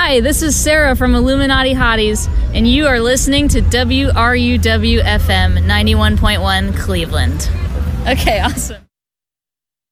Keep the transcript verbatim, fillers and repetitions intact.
Hi, this is Sarah from Illuminati Hotties, and you are listening to W R U W F M ninety-one point one Cleveland. Okay, awesome.